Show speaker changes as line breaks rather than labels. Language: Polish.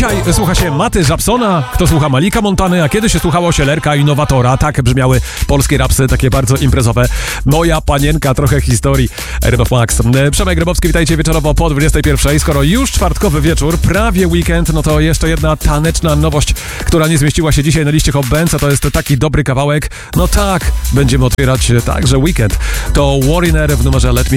Dzisiaj słucha się Maty Żabsona, kto słucha Malika Montany, a kiedy się słuchało Sielerka i Nowatora. Tak brzmiały polskie rapsy, takie bardzo imprezowe. Moja panienka, trochę historii. RMF Max. Przemek Grabowski, witajcie wieczorowo po 21. Skoro już czwartkowy wieczór, prawie weekend, no to jeszcze jedna taneczna nowość, która nie zmieściła się dzisiaj na liście Hot Dance, to jest taki dobry kawałek. No tak, będziemy otwierać także weekend. To Wariner w numerze Let Me